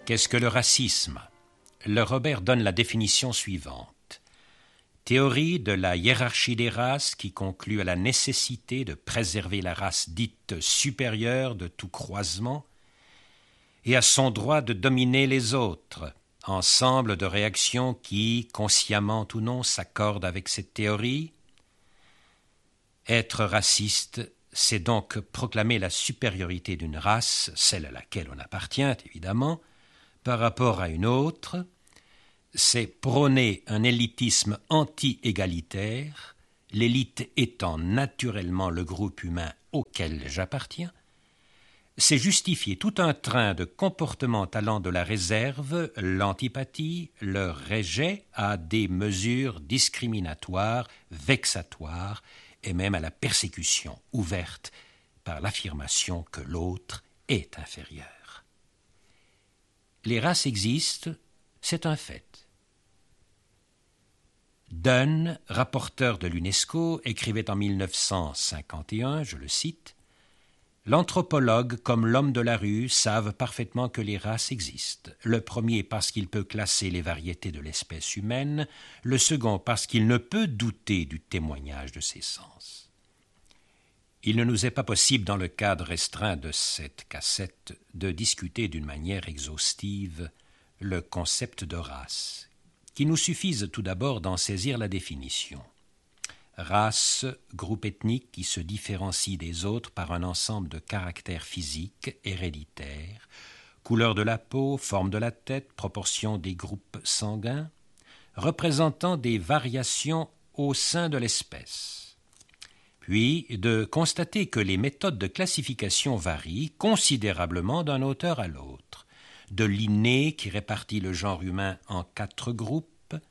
Qu'est-ce que le racisme? Le Robert donne la définition suivante. Théorie de la hiérarchie des races qui conclut à la nécessité de préserver la race dite supérieure de tout croisement et à son droit de dominer les autres, ensemble de réactions qui, consciemment ou non, s'accordent avec cette théorie. Être raciste, c'est donc proclamer la supériorité d'une race, celle à laquelle on appartient évidemment, par rapport à une autre, c'est prôner un élitisme anti-égalitaire, l'élite étant naturellement le groupe humain auquel j'appartiens, c'est justifier tout un train de comportements allant de la réserve, l'antipathie, le rejet à des mesures discriminatoires, vexatoires et même à la persécution ouverte par l'affirmation que l'autre est inférieur. Les races existent, c'est un fait. Dunn, rapporteur de l'UNESCO, écrivait en 1951, je le cite, « L'anthropologue comme l'homme de la rue savent parfaitement que les races existent. Le premier parce qu'il peut classer les variétés de l'espèce humaine, le second parce qu'il ne peut douter du témoignage de ses sens. » Il ne nous est pas possible, dans le cadre restreint de cette cassette, de discuter d'une manière exhaustive le concept de race, qu'il nous suffise tout d'abord d'en saisir la définition. Race, groupe ethnique qui se différencie des autres par un ensemble de caractères physiques, héréditaires, couleur de la peau, forme de la tête, proportion des groupes sanguins, représentant des variations au sein de l'espèce. Puis de constater que les méthodes de classification varient considérablement d'un auteur à l'autre, de Linné qui répartit le genre humain en 4 groupes,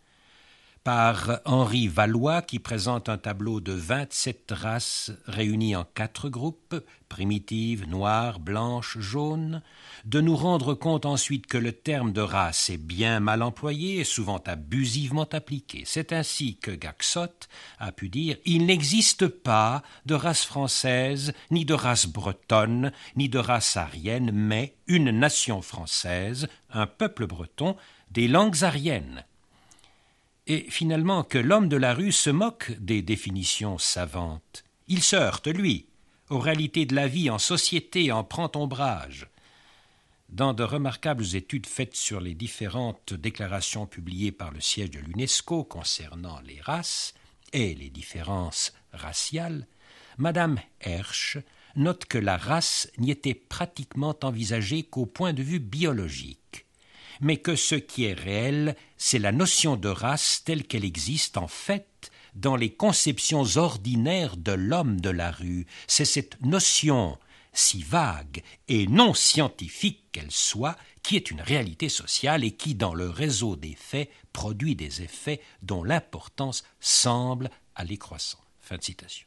par Henri Valois qui présente un tableau de 27 races réunies en 4 groupes, primitives, noires, blanches, jaunes, de nous rendre compte ensuite que le terme de race est bien mal employé et souvent abusivement appliqué. C'est ainsi que Gaxot a pu dire « Il n'existe pas de race française, ni de race bretonne, ni de race aryenne, mais une nation française, un peuple breton, des langues aryennes. » Et finalement que l'homme de la rue se moque des définitions savantes. Il se heurte, lui, aux réalités de la vie en société, en prend ombrage. Dans de remarquables études faites sur les différentes déclarations publiées par le siège de l'UNESCO concernant les races et les différences raciales, Madame Hersch note que la race n'y était pratiquement envisagée qu'au point de vue biologique, mais que ce qui est réel, c'est la notion de race telle qu'elle existe en fait dans les conceptions ordinaires de l'homme de la rue. C'est cette notion si vague et non scientifique qu'elle soit, qui est une réalité sociale et qui, dans le réseau des faits, produit des effets dont l'importance semble aller croissant. » Fin de citation.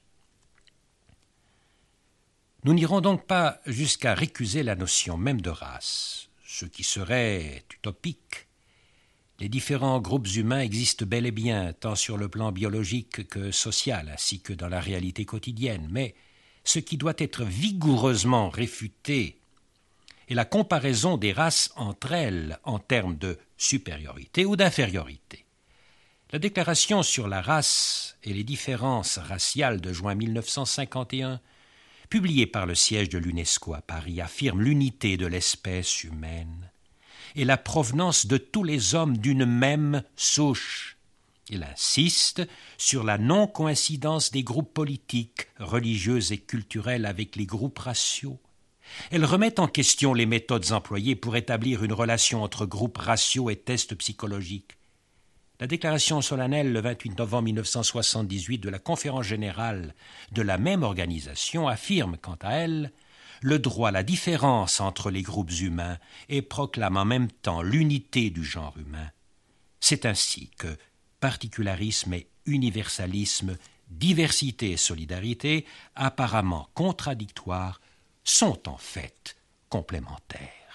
Nous n'irons donc pas jusqu'à récuser la notion même de race, ce qui serait utopique. Les différents groupes humains existent bel et bien, tant sur le plan biologique que social, ainsi que dans la réalité quotidienne, mais ce qui doit être vigoureusement réfuté est la comparaison des races entre elles en termes de supériorité ou d'infériorité. La déclaration sur la race et les différences raciales de juin 1951, publiée par le siège de l'UNESCO à Paris, affirme l'unité de l'espèce humaine et la provenance de tous les hommes d'une même souche. Il insiste sur la non-coïncidence des groupes politiques, religieux et culturels avec les groupes raciaux. Elle remet en question les méthodes employées pour établir une relation entre groupes raciaux et tests psychologiques. La déclaration solennelle le 28 novembre 1978 de la Conférence générale de la même organisation affirme, quant à elle, le droit à la différence entre les groupes humains et proclame en même temps l'unité du genre humain. C'est ainsi que particularisme et universalisme, diversité et solidarité, apparemment contradictoires, sont en fait complémentaires.